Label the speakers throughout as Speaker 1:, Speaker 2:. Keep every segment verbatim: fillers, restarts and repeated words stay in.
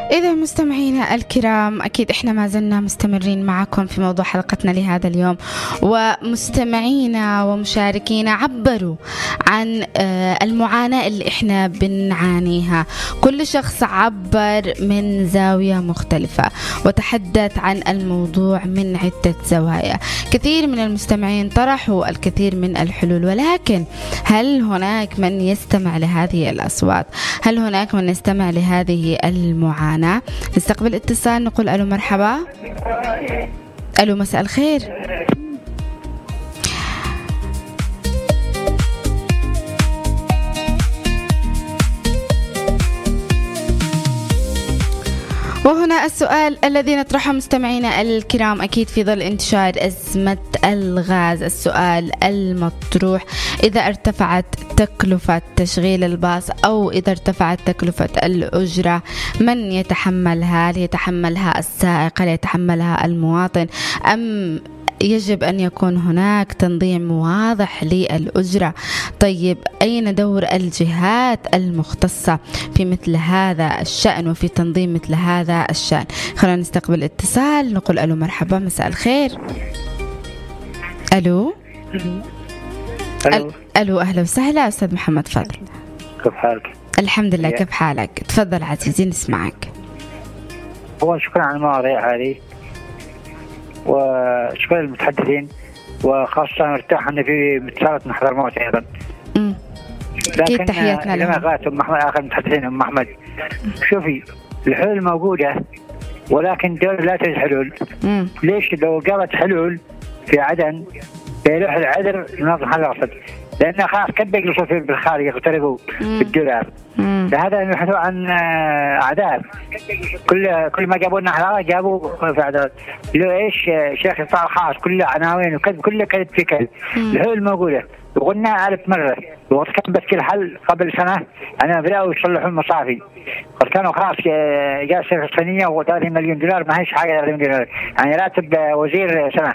Speaker 1: إذا مستمعينا الكرام، أكيد إحنا ما زلنا مستمرين معكم في موضوع حلقتنا لهذا اليوم، ومستمعينا ومشاركينا عبروا عن المعاناة اللي إحنا بنعانيها. كل شخص عبر من زاوية مختلفة وتحدث عن الموضوع من عدة زوايا. كثير من المستمعين طرحوا الكثير من الحلول، ولكن هل هناك من يستمع لهذه الأصوات؟ هل هناك من يستمع لهذه المعاناة؟ نستقبل اتصال، نقول ألو مرحبا. ألو مساء الخير. وهنا السؤال الذي نطرحه مستمعينا الكرام أكيد في ظل انتشار أزمة الغاز. السؤال المطروح: إذا ارتفعت تكلفة تشغيل الباص أو إذا ارتفعت تكلفة الأجرة، من يتحملها؟ هل يتحملها السائق؟ هل يتحملها المواطن؟ أم يجب أن يكون هناك تنظيم واضح للأجرة؟ طيب أين دور الجهات المختصة في مثل هذا الشأن وفي تنظيم مثل هذا الشأن؟ خلينا نستقبل اتصال، نقول ألو مرحبا مساء الخير. ألو
Speaker 2: ألو,
Speaker 1: ألو أهلا وسهلا أستاذ محمد، فضل.
Speaker 2: كيف حالك؟
Speaker 1: الحمد لله، كيف حالك؟ تفضل عزيزي نسمعك.
Speaker 2: أول شكرا على المواضيع هذه وشكرا للمتحدثين، وخاصة مرتاح أن في متصالة مع حضرموت أيضا.
Speaker 1: امم
Speaker 2: لكن
Speaker 1: تحياتنا
Speaker 2: لما قالت أم أحمد آخر المتحدثين أم أحمد، شوفي الحلول موجودة ولكن دول لا توجد حلول.
Speaker 1: مم.
Speaker 2: ليش؟ لو قامت حلول في عدن يروح العذر ينظم هذا الرصد، لأنه خلاص كد يجلسوا في بالخارج يقتربوا بالدولار. لهذا يبحثوا عن أعداد، كل كل ما جابوا لنا حلال جابوا في أعداد. لو إيش شيخ القطاع الخاص كله عناوين وكذب، كله كذب في كذب. الحلول موجودة وقلنا ألف مرة، وكان بس كل حل قبل سنة أنا بدأوا يصلحوا المصافي، كانوا خلاص جاء الشركة الصينية وثلاثين مليون دولار، ما هيش حاجة ثلاثين مليون دولار يعني راتب وزير سنة.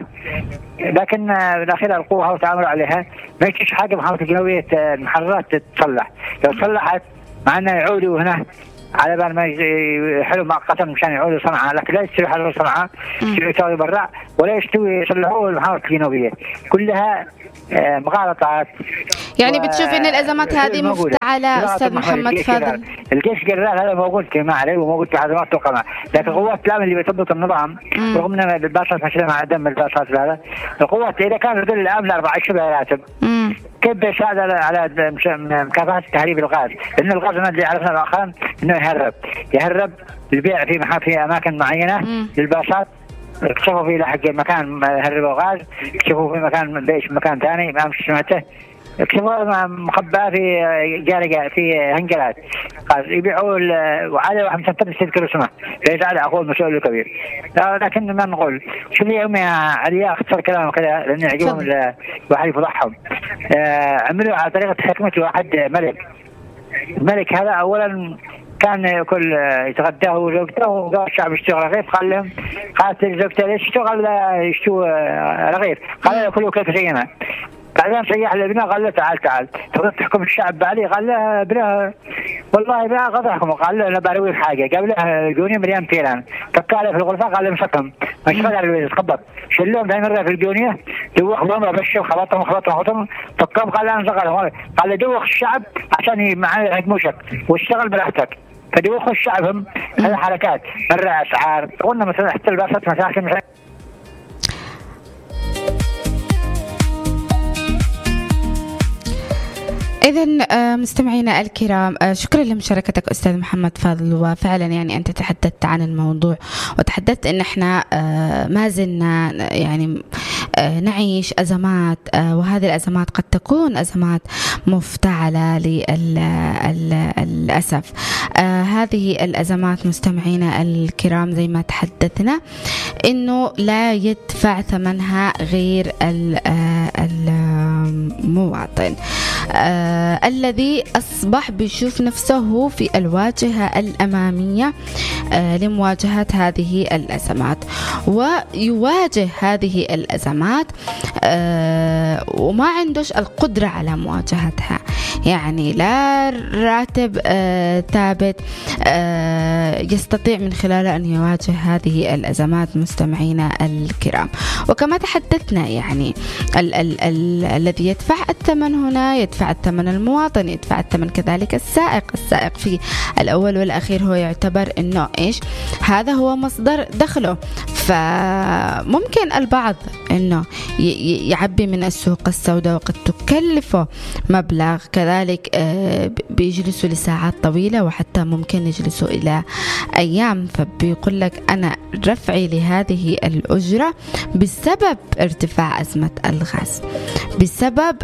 Speaker 2: لكن بالأخير القوة وتعاملوا عليها، ما يجيش حاجة محافظة الجنوبية المحررات تتصلح. لو صلحت معنا يعودوا هنا على بال ما يحلوا مؤقتا مشان يعودوا صنعاء، لكن لا يشتروا حلوا صنعاء، يشتروا برا ولا يشتروا يصلحوا المحافظة الجنوبية، كلها مغالطات.
Speaker 1: يعني بتشوف ان الازمات هذه مفتعله استاذ محمد فاضل؟
Speaker 2: الجيش قرار هذا موجود في معري وموجود في حضرموت وقمع، لكن القوات الامن اللي بتضبط النظام رغم ان الباصات ماشيه مع دم الباصات هذا، القوات اذا كان رجل الامن اربع اشهر راتب كيف بيساعد على مكافحه تهريب الغاز؟ لان الغاز اللي عرفنا مؤخرا انه يهرب يهرب البيع في في اماكن معينه للباصات، اكتشفوا في لحق مكان هربوا غاز، اكتشفوا في مكان بيش مكان ثاني ما مش سمعته، اكتشفوا مخبأ في جارجة في هنجلات غاز يبيعوا وعلى واحد مسنتر يستذكروا اسمه ليس على أخوه المسؤول الكبير. لكن ما نقول شو لي يومي عليا اختصر كلام كذا لأن يعجبهم الواحد يفضحهم. عملوا على طريقة حكمة واحد ملك. الملك هذا أولا كان يأكل يتغداه وزوجته وقال الشعب يشتغل رغيف، قال لهم قالت زوجته ليش اشتغل يشتوا رغيف؟ قال يأكلوا كيف زينا. بعدين سيح لابنه قال له تعال تعال تقدر تحكم الشعب بعلي؟ قال له ابنه والله ما اقدر احكمه. قال له انا بروي حاجه، جاب له جوني مليان تيران فكاله في الغرفه، قال له مسكهم مش قادر على البيت تخبط شلهم ثاني مره في الجونيه دوخهم وبشر خبطهم خبطهم خبطهم فكهم، قال له انزغل قال له دوخ الشعب عشان معاه يهاجموشك واشتغل براحتك، فدوخوا الشعب هم هذه حركات مرة اسعار قلنا مثلا حتى الباصات مساكن مثلا.
Speaker 1: إذن مستمعينا الكرام، شكرا لمشاركتك أستاذ محمد فاضل، وفعلا يعني أنت تحدثت عن الموضوع وتحدثت أن احنا ما زلنا يعني نعيش أزمات، وهذه الأزمات قد تكون أزمات مفتعلة للأسف. هذه الأزمات مستمعينا الكرام زي ما تحدثنا أنه لا يدفع ثمنها غير المواطن آه الذي أصبح بيشوف نفسه في الواجهة الأمامية آه لمواجهة هذه الأزمات، ويواجه هذه الأزمات آه وما عندوش القدرة على مواجهتها. يعني لا راتب آه ثابت آه يستطيع من خلاله أن يواجه هذه الأزمات مستمعينا الكرام. وكما تحدثنا يعني ال- ال- ال- الذي يدفع الثمن هنا يدفع الثمن المواطن، يدفع الثمن كذلك السائق. السائق في الأول والأخير هو يعتبر أنه إيش هذا هو مصدر دخله، فممكن البعض أنه يعبي من السوق السوداء وقد تكلفه مبلغ، كذلك بيجلسوا لساعات طويلة وحتى ممكن يجلسوا إلى أيام. فبيقول لك أنا رفعي لهذه الأجرة بسبب ارتفاع أزمة الغاز، بسبب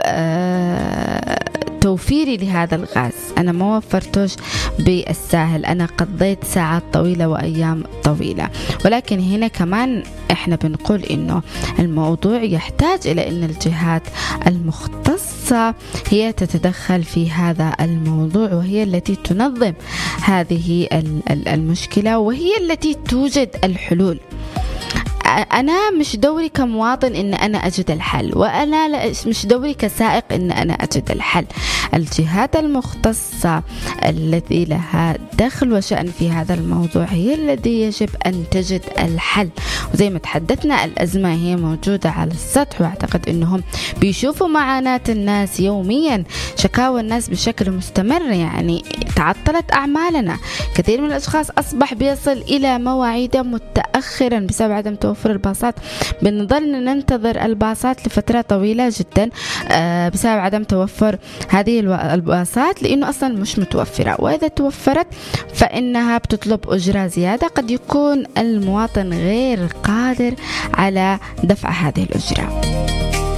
Speaker 1: توفيري لهذا الغاز، أنا ما وفرتوش بالساهل، أنا قضيت ساعات طويلة وأيام طويلة. ولكن هنا كمان إحنا بنقول إنه الموضوع يحتاج إلى أن الجهات المختصة هي تتدخل في هذا الموضوع، وهي التي تنظم هذه المشكلة، وهي التي توجد الحلول. أنا مش دوري كمواطن إن أنا أجد الحل، وأنا مش دوري كسائق إن أنا أجد الحل. الجهات المختصة التي لها دخل وشأن في هذا الموضوع هي الذي يجب أن تجد الحل. وزي ما تحدثنا الأزمة هي موجودة على السطح، وأعتقد أنهم بيشوفوا معاناة الناس يوميا، شكاوى الناس بشكل مستمر، يعني تعطلت أعمالنا، كثير من الأشخاص أصبح بيصل إلى مواعيده متأخرا بسبب عدم توفر الباصات، بنظل ننتظر الباصات لفترة طويلة جدا بسبب عدم توفر هذه الباصات، لأنه أصلا مش متوفرة، وإذا توفرت فإنها بتطلب أجرة زيادة، قد يكون المواطن غير قادر على دفع هذه الأجرة.